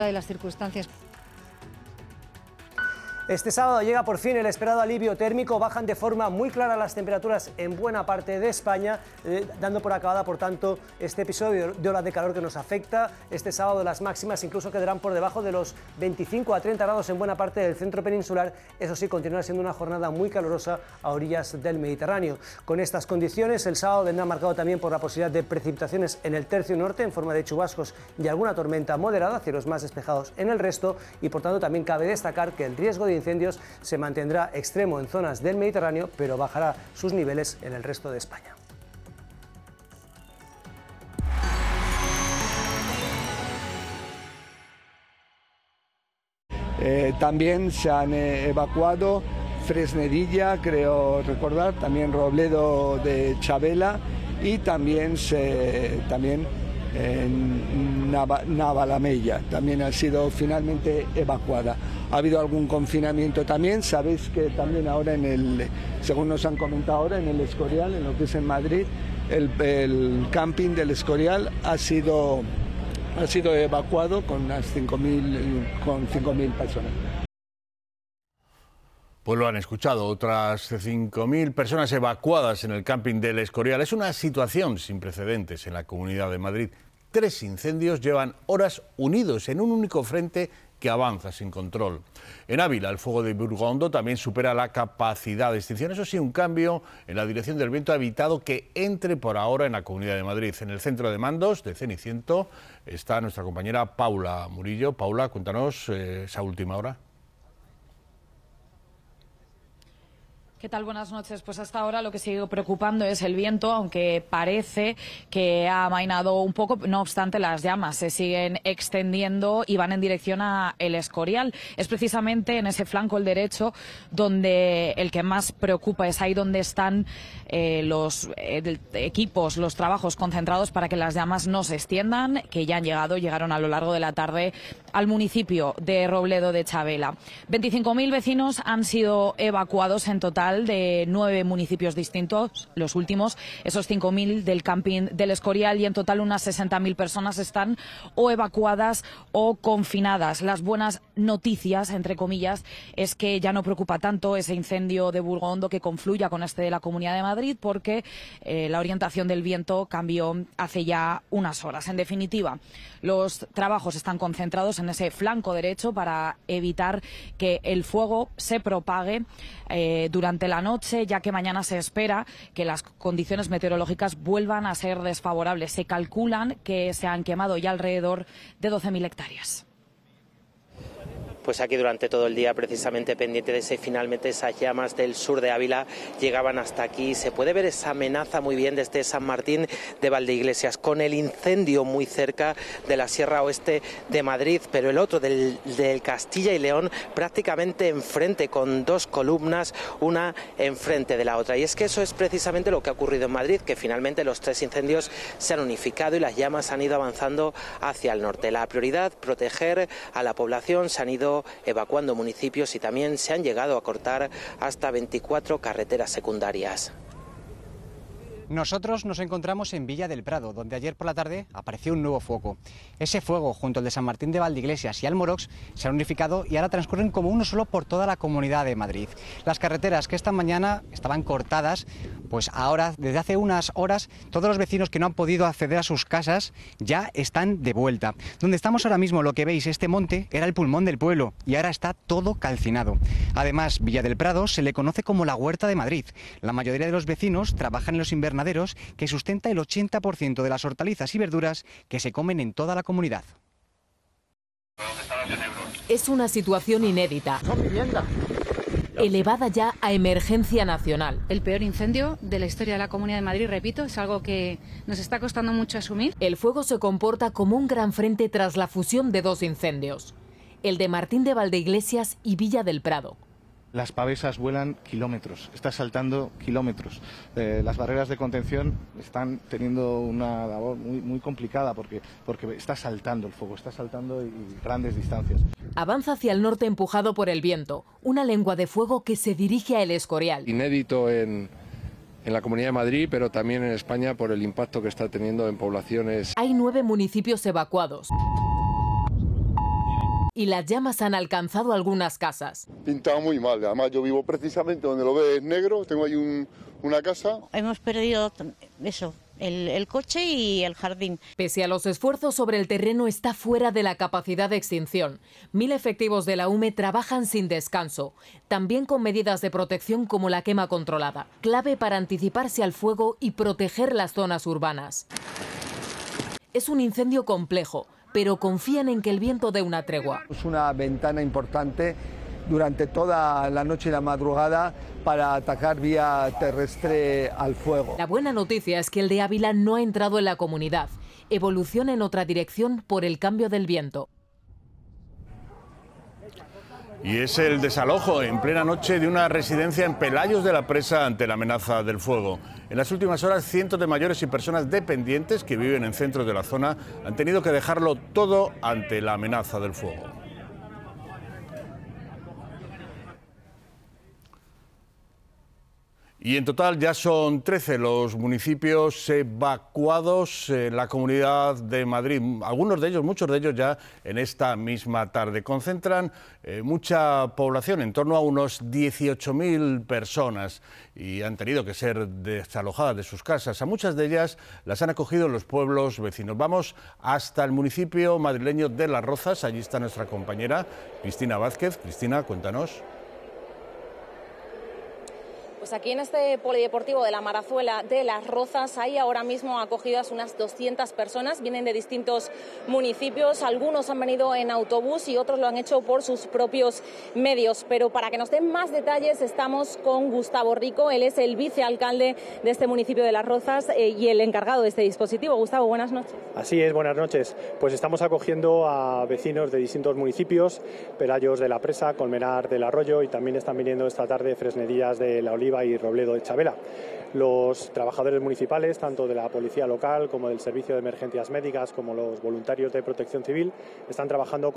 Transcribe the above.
de las circunstancias. Este sábado llega por fin el esperado alivio térmico, bajan de forma muy clara las temperaturas en buena parte de España, dando por acabada, por tanto, este episodio de olas de calor que nos afecta. Este sábado las máximas incluso quedarán por debajo de los 25 a 30 grados en buena parte del centro peninsular. Eso sí, continuará siendo una jornada muy calurosa a orillas del Mediterráneo. Con estas condiciones, el sábado vendrá marcado también por la posibilidad de precipitaciones en el tercio norte en forma de chubascos y alguna tormenta moderada, cielos más despejados en el resto, y por tanto también cabe destacar que el riesgo de incendios se mantendrá extremo en zonas del Mediterráneo, pero bajará sus niveles en el resto de España. También se han evacuado Fresnedilla, creo recordar, también Robledo de Chavela y también Navalamella también ha sido finalmente evacuada. Ha habido algún confinamiento también, sabéis que también ahora según nos han comentado ahora, en el Escorial, en lo que es en Madrid, el camping del Escorial ha sido evacuado con unas 5.000 personas. Pues lo han escuchado, otras 5.000 personas evacuadas en el camping del Escorial. Es una situación sin precedentes en la Comunidad de Madrid. 3 incendios llevan horas unidos en un único frente que avanza sin control. En Ávila, el fuego de Burgondo también supera la capacidad de extinción. Eso sí, un cambio en la dirección del viento ha evitado que entre por ahora en la Comunidad de Madrid. En el centro de mandos de Ceniciento está nuestra compañera Paula Murillo. Paula, cuéntanos esa última hora. ¿Qué tal? Buenas noches. Pues hasta ahora lo que sigue preocupando es el viento, aunque parece que ha amainado un poco. No obstante, las llamas se siguen extendiendo y van en dirección a El Escorial. Es precisamente en ese flanco, el derecho, donde el que más preocupa, es ahí donde están los equipos, los trabajos concentrados para que las llamas no se extiendan, que ya llegaron a lo largo de la tarde al municipio de Robledo de Chavela. 25.000 vecinos han sido evacuados en total de 9 municipios distintos, los últimos, esos 5.000 del camping del Escorial, y en total unas 60.000 personas están o evacuadas o confinadas. Las buenas noticias, entre comillas, es que ya no preocupa tanto ese incendio de Burgondo que confluya con este de la Comunidad de Madrid, porque la orientación del viento cambió hace ya unas horas. En definitiva, los trabajos están concentrados en ese flanco derecho para evitar que el fuego se propague durante la noche, ya que mañana se espera que las condiciones meteorológicas vuelvan a ser desfavorables. Se calculan que se han quemado ya alrededor de 12.000 hectáreas. Pues aquí durante todo el día, precisamente pendiente de si finalmente esas llamas del sur de Ávila llegaban hasta aquí. Se puede ver esa amenaza muy bien desde San Martín de Valdeiglesias, con el incendio muy cerca de la Sierra Oeste de Madrid, pero el otro del Castilla y León prácticamente enfrente, con 2 columnas, una enfrente de la otra. Y es que eso es precisamente lo que ha ocurrido en Madrid, que finalmente los 3 incendios se han unificado y las llamas han ido avanzando hacia el norte. La prioridad, proteger a la población. Se han ido evacuando municipios y también se han llegado a cortar hasta 24 carreteras secundarias. Nosotros nos encontramos en Villa del Prado, donde ayer por la tarde apareció un nuevo foco. Ese fuego, junto al de San Martín de Valdeiglesias y Almorox, se han unificado y ahora transcurren como uno solo por toda la Comunidad de Madrid. Las carreteras que esta mañana estaban cortadas, pues ahora, desde hace unas horas, todos los vecinos que no han podido acceder a sus casas ya están de vuelta. Donde estamos ahora mismo, lo que veis, este monte era el pulmón del pueblo y ahora está todo calcinado. Además, Villa del Prado se le conoce como la Huerta de Madrid. La mayoría de los vecinos trabajan en los invernaderos que sustenta el 80% de las hortalizas y verduras que se comen en toda la comunidad. Es una situación inédita, elevada ya a emergencia nacional. El peor incendio de la historia de la Comunidad de Madrid, repito, es algo que nos está costando mucho asumir. El fuego se comporta como un gran frente tras la fusión de 2 incendios, el de Martín de Valdeiglesias y Villa del Prado. Las pavesas vuelan kilómetros, está saltando kilómetros. Las barreras de contención están teniendo una labor muy complicada porque está saltando el fuego, está saltando y grandes distancias. Avanza hacia el norte empujado por el viento, una lengua de fuego que se dirige a El Escorial. Inédito en la Comunidad de Madrid, pero también en España por el impacto que está teniendo en poblaciones. Hay 9 municipios evacuados. y las llamas han alcanzado algunas casas. Pintaba muy mal, además yo vivo precisamente donde lo ves negro, tengo ahí una casa. Hemos perdido eso, el coche y el jardín. Pese a los esfuerzos sobre el terreno, está fuera de la capacidad de extinción. 1000 efectivos de la UME trabajan sin descanso, también con medidas de protección como la quema controlada, clave para anticiparse al fuego y proteger las zonas urbanas. Es un incendio complejo, pero confían en que el viento dé una tregua. Es una ventana importante durante toda la noche y la madrugada para atacar vía terrestre al fuego. La buena noticia es que el de Ávila no ha entrado en la comunidad. Evoluciona en otra dirección por el cambio del viento. Y es el desalojo en plena noche de una residencia en Pelayos de la Presa ante la amenaza del fuego. En las últimas horas, cientos de mayores y personas dependientes que viven en centros de la zona han tenido que dejarlo todo ante la amenaza del fuego. Y en total ya son 13 los municipios evacuados en la Comunidad de Madrid. Algunos de ellos, muchos de ellos ya en esta misma tarde. Concentran mucha población, en torno a unos 18.000 personas, y han tenido que ser desalojadas de sus casas. A muchas de ellas las han acogido los pueblos vecinos. Vamos hasta el municipio madrileño de Las Rozas. Allí está nuestra compañera Cristina Vázquez. Cristina, cuéntanos. Pues aquí en este polideportivo de la Marazuela de Las Rozas hay ahora mismo acogidas unas 200 personas, vienen de distintos municipios, algunos han venido en autobús y otros lo han hecho por sus propios medios. Pero para que nos den más detalles estamos con Gustavo Rico, él es el vicealcalde de este municipio de Las Rozas y el encargado de este dispositivo. Gustavo, buenas noches. Así es, buenas noches. Pues estamos acogiendo a vecinos de distintos municipios, Pelayos de la Presa, Colmenar del Arroyo, y también están viniendo esta tarde Fresnedillas de la Oliva y Robledo de Chabela. Los trabajadores municipales, tanto de la policía local como del Servicio de Emergencias Médicas, como los voluntarios de Protección Civil, están trabajando